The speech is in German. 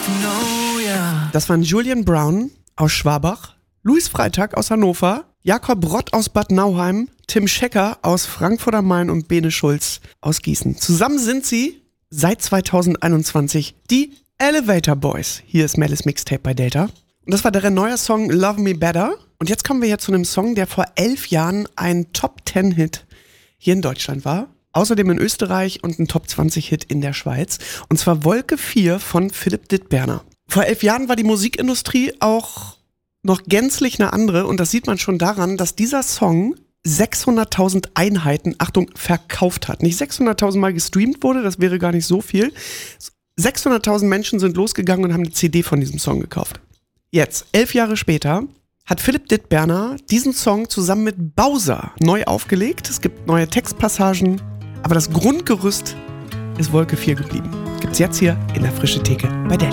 Das waren Julian Brown aus Schwabach, Luis Freitag aus Hannover, Jakob Rott aus Bad Nauheim, Tim Schecker aus Frankfurt am Main und Bene Schulz aus Gießen. Zusammen sind sie seit 2021 die Elevator Boys. Hier ist Melis Mixtape bei Delta. Und das war deren neuer Song Love Me Better. Und jetzt kommen wir ja zu einem Song, der vor 11 Jahren ein Top-10-Hit hier in Deutschland war. Außerdem in Österreich und ein Top-20-Hit in der Schweiz. Und zwar Wolke 4 von Philipp Dittberner. Vor 11 Jahren war die Musikindustrie auch noch gänzlich eine andere. Und das sieht man schon daran, dass dieser Song 600.000 Einheiten, Achtung, verkauft hat. Nicht 600.000 Mal gestreamt wurde, das wäre gar nicht so viel. 600.000 Menschen sind losgegangen und haben eine CD von diesem Song gekauft. Jetzt, 11 Jahre später, hat Philipp Dittberner diesen Song zusammen mit Bowser neu aufgelegt. Es gibt neue Textpassagen, aber das Grundgerüst ist Wolke 4 geblieben. Gibt's jetzt hier in der Frische Theke bei Delta.